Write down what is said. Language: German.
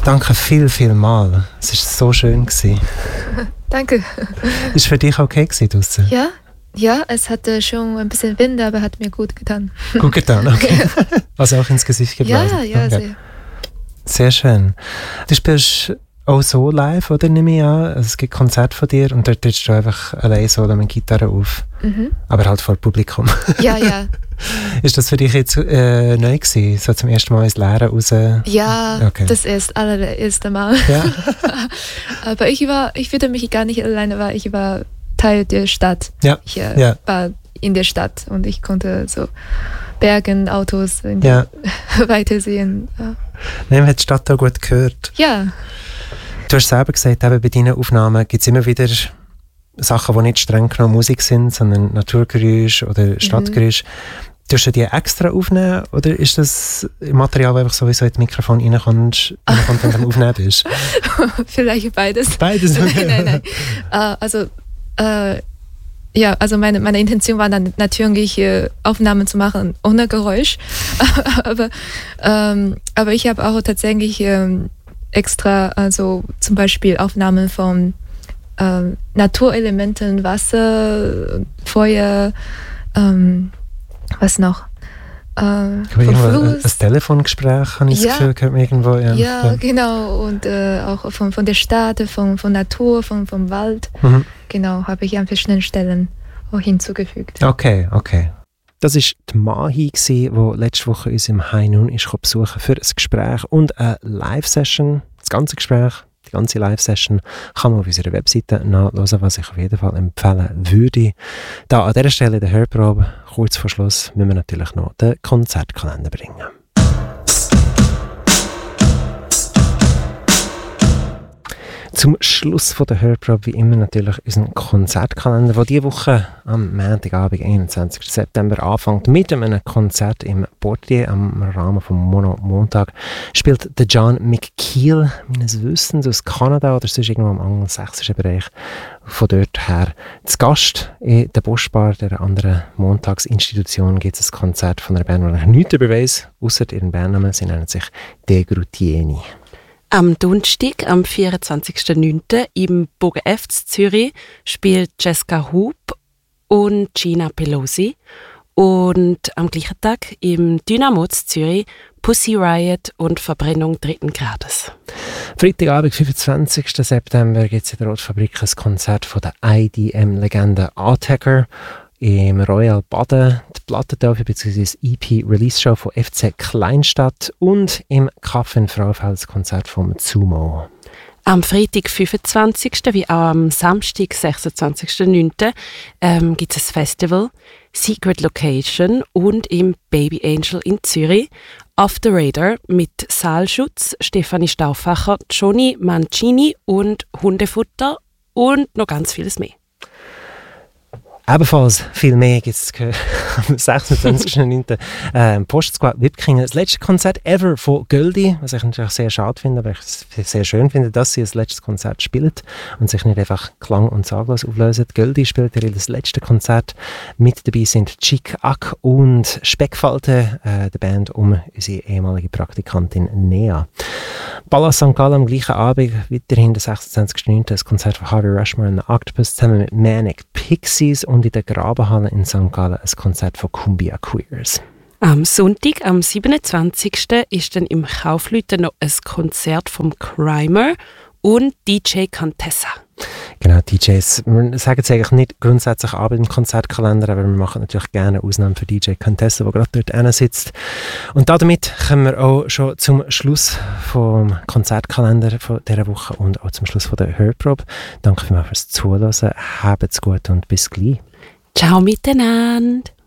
danke viel mal. Es war so schön gewesen. Danke. Ist für dich okay gewesen draussen? Ja, es hatte schon ein bisschen Wind, aber hat mir gut getan. Gut getan, okay. Also auch ins Gesicht geblasen. Ja, okay. sehr. Sehr schön. Du spielst auch so live, oder, nehme ich an? Also es gibt Konzerte von dir und dort trittst du einfach allein solo mit Gitarre auf. Aber halt vor Publikum. Ja. Ist das für dich jetzt neu gewesen, so zum ersten Mal ins Leere raus? Ja, okay. Das allererste Mal. Ja. Aber ich fühlte mich gar nicht alleine, weil ich war Teil der Stadt. Ja. Ich war in der Stadt und ich konnte so Bergen, Autos weitersehen. Ja. Man hat die Stadt auch gut gehört. Ja. Du hast selber gesagt, eben bei deinen Aufnahmen gibt es immer wieder Sachen, die nicht streng genommen Musik sind, sondern Naturgeräusche oder Stadtgeräusche. Tust du die extra aufnehmen oder ist das Material, das einfach sowieso in das Mikrofon reinkommt, wenn du am Aufnehmen bist? Vielleicht beides. Beides? Nein. Also meine Intention war dann natürlich Aufnahmen zu machen ohne Geräusch, aber ich habe auch tatsächlich extra, also zum Beispiel Aufnahmen von Naturelementen, Wasser, Feuer, was noch? Ein Telefongespräch, habe ich das Gefühl, gehört mir irgendwo. Ja, genau. Und auch von der Stadt, von Natur, vom Wald. Genau, habe ich an verschiedenen Stellen auch hinzugefügt. Okay. Das war die Mahi, die letzte Woche uns im High Noon besuchen für ein Gespräch und eine Live-Session. Das ganze Gespräch, die ganze Live-Session kann man auf unserer Webseite nachhören, was ich auf jeden Fall empfehlen würde. Da an dieser Stelle der Hörprobe, kurz vor Schluss, müssen wir natürlich noch den Konzertkalender bringen. Zum Schluss von der Hörprobe wie immer natürlich unseren Konzertkalender, der diese Woche am Montagabend, 21. September, anfängt mit einem Konzert im Portier am Rahmen vom Mono Montag. Spielt der John McKeel, meines Wissens, aus Kanada oder sonst irgendwo im angelsächsischen Bereich. Von dort her zu Gast in der Boschbar, der anderen Montagsinstitution, gibt es ein Konzert von einer Band, die ich nichts darüber weiss, ausser ihren Bandnamen. Sie nennen sich De Grutieni. Am Donnerstag, am 24.09. im Bogen F Zürich spielt Jessica Hoop und Gina Pelosi. Und am gleichen Tag im Dynamo Zürich Pussy Riot und Verbrennung 3. Grades. Freitagabend, 25. September, gibt es in der Rotfabrik ein Konzert von der IDM-Legende Attacker im Royal Baden, die Plattentaufe bzw. EP-Release-Show von FC Kleinstadt und im Café in Frauenfeld das Konzert vom Zumo. Am Freitag, 25. wie auch am Samstag, 26.09. Gibt es ein Festival, Secret Location und im Baby Angel in Zürich. Off the Radar mit Saalschutz, Stefanie Stauffacher, Johnny Mancini und Hundefutter und noch ganz vieles mehr. Ebenfalls viel mehr gibt es am 26.09. Postsquad Wipkingen. Das letzte Konzert ever von Göldi, was ich natürlich sehr schade finde, aber ich sehr schön finde, dass sie das letzte Konzert spielen und sich nicht einfach klang- und saglos auflösen. Göldi spielt das letzte Konzert. Mit dabei sind Chick Ack und Speckfalte, der Band um unsere ehemalige Praktikantin Nea. Balla St. Gallen am gleichen Abend, weiterhin der 26.09. das Konzert von Harvey Rushmore und Octopus zusammen mit Manic Pixies und in der Grabenhalle in St. Gallen ein Konzert von Cumbia Queers. Am Sonntag, am 27. ist dann im Kaufleuten noch ein Konzert vom Crimer und DJ Contessa. Genau, DJs. Wir sagen es eigentlich nicht grundsätzlich ab im Konzertkalender, aber wir machen natürlich gerne Ausnahmen für DJ Contessa, der gerade dort sitzt. Und damit kommen wir auch schon zum Schluss vom Konzertkalender von dieser Woche und auch zum Schluss von der Hörprobe. Danke vielmals fürs Zuhören, habt's gut und bis gleich. Ciao miteinander.